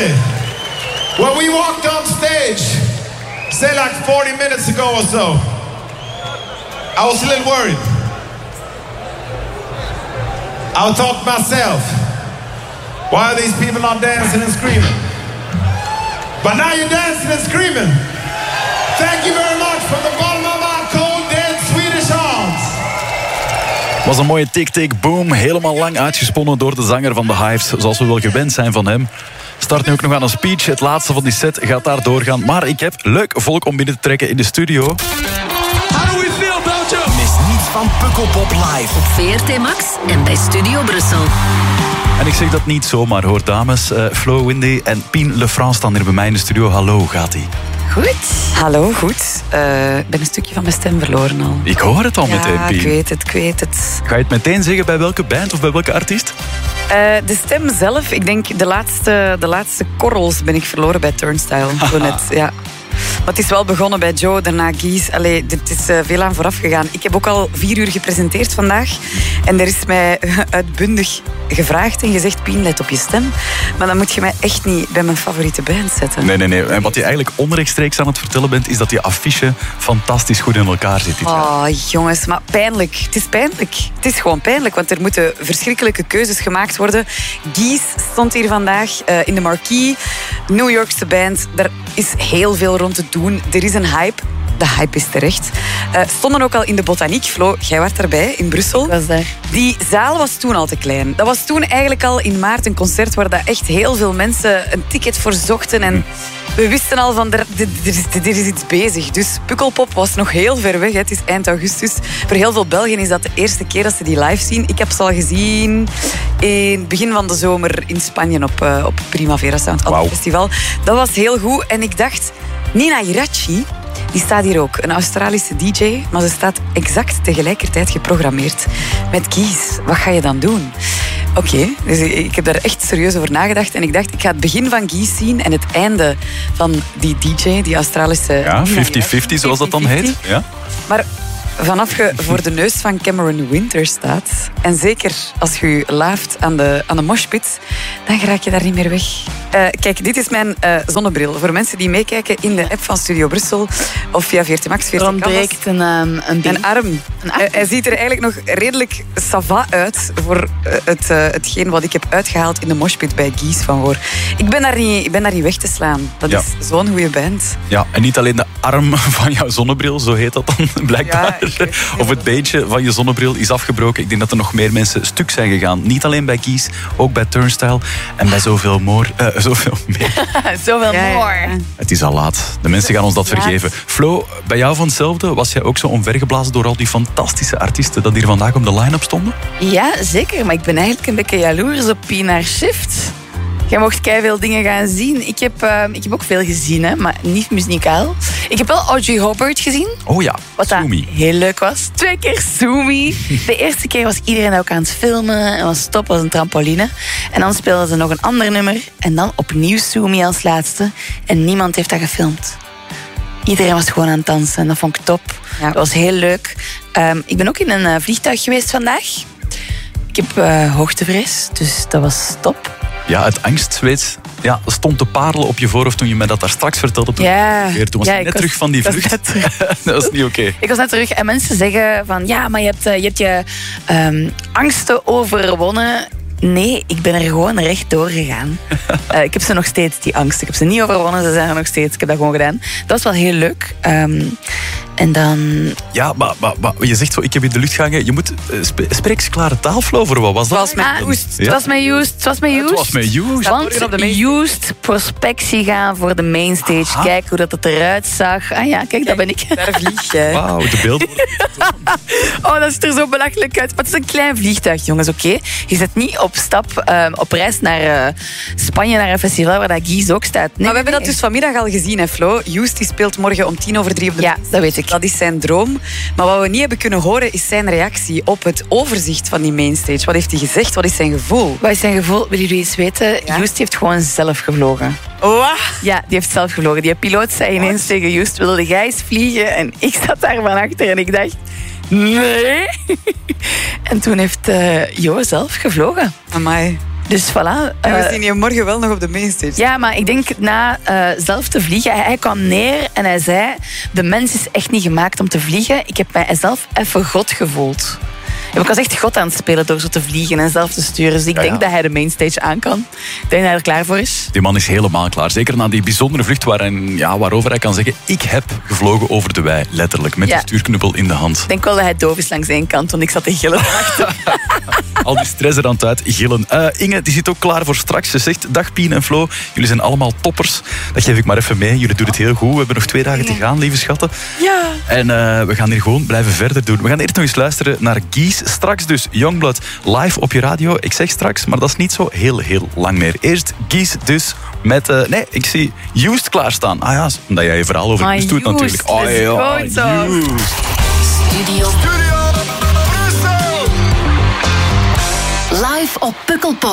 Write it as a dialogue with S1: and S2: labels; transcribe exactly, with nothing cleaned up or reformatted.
S1: Windy. When we walked on stage, say like forty minutes ago or so, I was a little worried. I thought to myself, why are these people not dancing and screaming? But now you're dancing and screaming. Thank you very much from the bottom of my cold, dead Swedish arms.
S2: Was een mooie tik-tik-boom, helemaal lang uitgesponnen door de zanger van The Hives, zoals we wel gewend zijn van hem. Start nu ook nog aan een speech. Het laatste van die set gaat daar doorgaan. Maar ik heb leuk volk om binnen te trekken in de studio.
S3: How do we feel, Belgium?
S4: Mis niets van Pukkelpop live.
S5: Op V R T Max en bij Studio Brussel.
S2: En ik zeg dat niet zomaar hoor, dames. Uh, Flo, Windy en Pien Lefrance staan hier bij mij in de studio. Hallo, gaat-ie?
S6: Goed. Hallo, goed. Uh, ik ben een stukje van mijn stem verloren al.
S2: Ik hoor het al
S6: ja,
S2: meteen, Pien.
S6: ik weet het, ik weet het.
S2: Ga je het meteen zeggen bij welke band of bij welke artiest?
S6: Uh, de stem zelf, ik denk de laatste, de laatste korrels ben ik verloren bij Turnstile. Zo net, ja. Maar het is wel begonnen bij Joe, daarna Guys. Allee, dit is uh, veel aan vooraf gegaan. Ik heb ook al vier uur gepresenteerd vandaag. En er is mij uitbundig gevraagd en gezegd, Pien, let op je stem. Maar dan moet je mij echt niet bij mijn favoriete band zetten.
S2: Nee, nee, nee. En wat je eigenlijk onrechtstreeks aan het vertellen bent, is dat die affiche fantastisch goed in elkaar zit. Dit
S6: oh, jongens, maar pijnlijk. Het is pijnlijk. Het is gewoon pijnlijk, want er moeten verschrikkelijke keuzes gemaakt worden. Guys stond hier vandaag uh, in de Marquee. New Yorkse band. Daar is heel veel rond te doen. Er is een hype. De hype is terecht. Uh, stonden ook al in de Botaniek. Flo, jij was daarbij in Brussel.
S7: Was daar.
S6: Die zaal was toen al te klein. Dat was toen eigenlijk al in maart een concert waar dat echt heel veel mensen een ticket voor zochten. En we wisten al van, er, er, is, er is iets bezig. Dus Pukkelpop was nog heel ver weg. Het is eind augustus. Voor heel veel Belgen is dat de eerste keer dat ze die live zien. Ik heb ze al gezien in het begin van de zomer in Spanje op, uh, op Primavera Sound
S2: wow.
S6: Festival. Dat was heel goed. En ik dacht, Nina Irachi, die staat hier ook, een Australische D J, maar ze staat exact tegelijkertijd geprogrammeerd met Guys. Wat ga je dan doen? Oké, okay, dus ik heb daar echt serieus over nagedacht en ik dacht, ik ga het begin van Guys zien en het einde van die D J, die Australische...
S2: Ja, vijftig vijftig zoals dat dan heet. Ja.
S6: Maar vanaf je voor de neus van Cameron Winter staat, en zeker als je je laaft aan de, aan de moshpit, dan raak je daar niet meer weg. Uh, kijk, dit is mijn uh, zonnebril. Voor mensen die meekijken in de app van Studio Brussel of via V R T Max, V R T
S7: Er ontbreekt een, um, een,
S6: een arm. Een arm. Uh, hij ziet er eigenlijk nog redelijk sava uit voor uh, het, uh, hetgeen wat ik heb uitgehaald in de moshpit bij Guys van voor. Ik ben daar niet, ik ben daar niet weg te slaan. Dat ja. is zo'n goede band.
S2: Ja, en niet alleen de arm van jouw zonnebril, zo heet dat dan blijkbaar. Ja, of het beentje van je zonnebril is afgebroken. Ik denk dat er nog meer mensen stuk zijn gegaan. Niet alleen bij Guys, ook bij Turnstile en bij zoveel more. Uh, zoveel meer.
S7: zoveel
S6: ja,
S7: more.
S6: Ja.
S2: Het is al laat. De mensen gaan ons dat vergeven. Flo, bij jou van hetzelfde, was jij ook zo omvergeblazen door al die fantastische artiesten dat hier vandaag op de line-up stonden?
S7: Ja, zeker. Maar ik ben eigenlijk een beetje jaloers op Pien haar shift. Je mocht keiveel dingen gaan zien. Ik heb, uh, ik heb ook veel gezien, hè, maar niet muzikaal. Ik heb wel Audrey Hobart gezien.
S2: Oh ja,
S7: wat dat
S2: Sumi.
S7: heel leuk was. Twee keer Sumi. De eerste keer was iedereen ook aan het filmen en was top als een trampoline. En dan speelden ze nog een ander nummer. En dan opnieuw Sumi als laatste. En niemand heeft dat gefilmd. Iedereen was gewoon aan het dansen en dat vond ik top. Ja. Dat was heel leuk. Um, ik ben ook in een uh, vliegtuig geweest vandaag. Ik heb uh, hoogtevrees, dus dat was top.
S2: Ja, het angstzweet ja, stond te parelen op je voorhoofd toen je mij dat daar straks vertelde. Toen,
S7: ja.
S2: weer, toen was
S7: ja,
S2: je net
S7: was,
S2: terug van die vlucht. Dat is niet oké. Okay.
S7: Ik was net terug en mensen zeggen van ja, maar je hebt je, hebt je um, angsten overwonnen. Nee, ik ben er gewoon recht doorgegaan. uh, ik heb ze nog steeds, die angst. Ik heb ze niet overwonnen, ze zijn er nog steeds. Ik heb dat gewoon gedaan. Dat was wel heel leuk. Um, en dan...
S2: Ja, maar, maar, maar je zegt zo, ik heb in de lucht gehangen. Je moet... Uh, sp- spreek ze klare taal, Flo, voor wat was dat?
S7: Het was met Joest. Het was met Joest. Het was met Joest.
S2: Het was met Joest.
S7: Want Joest prospectie gaan voor de mainstage. Aha. Kijk hoe dat het eruit zag. Ah ja, kijk, kijk dat ben ik.
S6: Daar vlieg jij.
S2: Wauw, de beelden.
S7: Oh, dat ziet er zo belachelijk uit. Maar het is een klein vliegtuig, jongens, oké? Okay? Je zit niet op stap, um, op reis naar uh, Spanje, naar een festival waar dat Guys ook staat. Nee,
S6: maar we hebben
S7: nee.
S6: dat dus vanmiddag al gezien, hè, Flo. Joest die speelt morgen om tien over drie op de...
S7: Ja, dat weet ik.
S6: Dat is zijn droom. Maar wat we niet hebben kunnen horen, is zijn reactie op het overzicht van die mainstage. Wat heeft hij gezegd? Wat is zijn gevoel?
S7: Wat is zijn gevoel? Willen jullie iets weten? Ja? Joest heeft gewoon zelf gevlogen.
S6: Wat?
S7: Ja, die heeft zelf gevlogen. Die piloot zei ineens What? tegen Joest, wilde jij eens vliegen? En ik zat daar van achter en ik dacht... Nee. En toen heeft uh, Jo zelf gevlogen.
S6: Amai.
S7: Dus voilà.
S6: En we
S7: uh,
S6: zien je morgen wel nog op de mainstage.
S7: Ja, maar ik denk na uh, zelf te vliegen... Hij, hij kwam neer en hij zei... De mens is echt niet gemaakt om te vliegen. Ik heb mijzelf even God gevoeld. Ja, ik was echt God aan het spelen door zo te vliegen en zelf te sturen. Dus ik
S2: ja,
S7: denk
S2: ja.
S7: dat hij de mainstage aan kan. Ik denk dat hij er klaar voor is.
S2: Die man is helemaal klaar. Zeker na die bijzondere vlucht waarin, ja, waarover hij kan zeggen... Ik heb gevlogen over de wei, letterlijk. Met
S7: Ja.
S2: de stuurknuppel in de hand.
S7: Ik denk wel dat hij doof is langs één kant, want ik zat te gillen achter.
S2: Al die stress er aan het uitgillen. Uh, Inge, die zit ook klaar voor straks. Ze zegt, dag Pien en Flo, jullie zijn allemaal toppers. Dat geef ik maar even mee. Jullie doen het heel goed. We hebben nog twee dagen te gaan, lieve schatten.
S7: Ja.
S2: En uh, we gaan hier gewoon blijven verder doen. We gaan eerst nog eens luisteren naar Guise. Straks dus Youngblood live op je radio. Ik zeg straks, maar dat is niet zo heel, heel lang meer. Eerst Guise dus met... Uh, nee, ik zie Used klaarstaan. Ah ja, omdat jij je verhaal over
S7: Maar
S2: Used doet
S7: Used,
S2: natuurlijk.
S7: dat is
S2: ja,
S7: goed zo.
S2: Used.
S5: Studio. Live op Pukkelpop.